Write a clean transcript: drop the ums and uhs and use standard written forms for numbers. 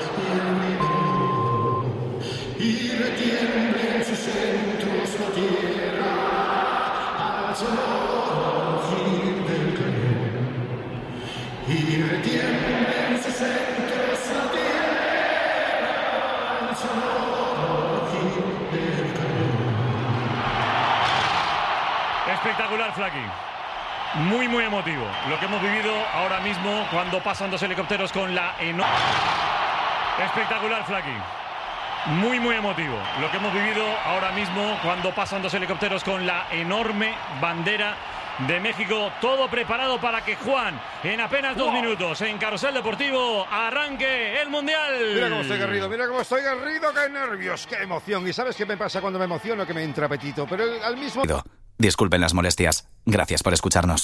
y retiembla en sus centros la tierra al sonoro rugir del cañón. Y retiembla en sus centros la tierra al sonoro rugir del cañón. Espectacular, Flaky. Muy, muy emotivo. Lo que hemos vivido ahora mismo cuando pasan dos helicópteros con la enorme... Espectacular, Flaky. Muy, muy emotivo. Lo que hemos vivido ahora mismo cuando pasan dos helicópteros con la enorme bandera de México. Todo preparado para que Juan, en apenas 2 minutos, en Carrusel Deportivo, arranque el Mundial. Mira cómo estoy Garrido, qué nervios, qué emoción. ¿Y sabes qué me pasa cuando me emociono? Que me entra apetito, pero al mismo... Disculpen las molestias. Gracias por escucharnos.